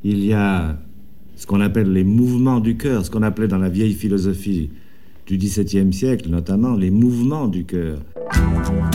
Il y a ce qu'on appelle les mouvements du cœur, ce qu'on appelait dans la vieille philosophie du XVIIe siècle notamment, les mouvements du cœur.